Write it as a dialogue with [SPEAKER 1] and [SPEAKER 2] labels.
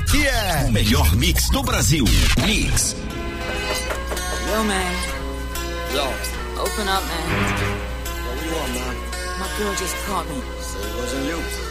[SPEAKER 1] aqui é
[SPEAKER 2] o melhor mix do Brasil. Mix.
[SPEAKER 3] Yo, man.
[SPEAKER 4] Yo.
[SPEAKER 3] Open up, man.
[SPEAKER 4] What do you want, man?
[SPEAKER 3] My girl just caught me.
[SPEAKER 4] Say it wasn't you.